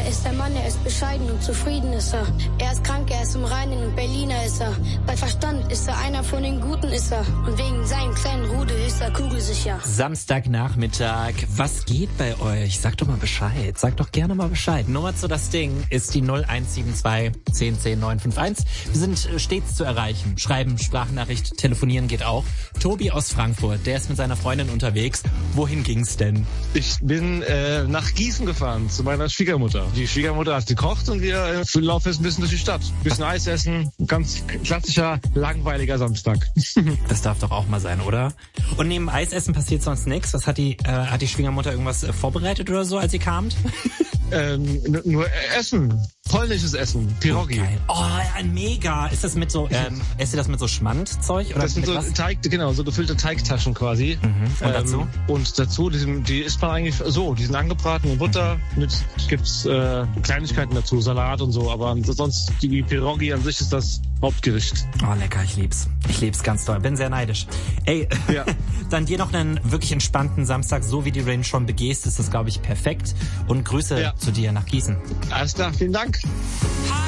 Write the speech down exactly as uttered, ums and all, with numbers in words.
ist der Mann, er ist bescheiden und zufrieden ist er. Er ist krank, er ist im Reinen und Berliner ist er. Bei Verstand ist er einer von den Guten ist er. Und wegen seinem kleinen Rudel ist er kugelsicher. Samstagnachmittag, was geht bei euch? Sagt doch mal Bescheid, sagt doch gerne mal Bescheid. Nummer zu das Ding ist die null eins sieben zwei zehn zehn neun fünf eins. Wir sind stets zu erreichen. Schreiben, Sprachnachricht, telefonieren geht auch. Tobi aus Frankfurt, der ist mit seiner Freundin unterwegs. Wohin ging's denn? Ich bin äh, nach Gießen gefahren zu meiner Schwiegermutter. Die Schwiegermutter hat gekocht und wir äh, laufen jetzt ein bisschen durch die Stadt. Ein bisschen Eis essen, ganz klassischer, langweiliger Samstag. Das darf doch auch mal sein, oder? Und neben Eisessen passiert sonst nichts? Was hat die, äh, hat die Schwiegermutter irgendwas äh, vorbereitet oder so, als sie kamt? ähm, n- nur Essen. Polnisches Essen, Pierogi. Oh, oh, mega. Ist das mit so, ähm, esst ihr das mit so Schmandzeug? Oder das sind so was? Teig, genau, so gefüllte Teigtaschen quasi. Mhm. Und ähm, dazu? Und dazu, die, sind, die isst man eigentlich so, die sind angebraten in Butter, mhm. mit gibt's äh, Kleinigkeiten dazu, Salat und so, aber sonst die Pierogi an sich ist das Hauptgericht. Oh, lecker, ich lieb's. Ich lieb's ganz doll. Bin sehr neidisch. Ey, ja. Dann dir noch einen wirklich entspannten Samstag, so wie die Range schon begehst, ist das, glaube ich, perfekt. Und Grüße ja. zu dir nach Gießen. Alles klar, vielen Dank.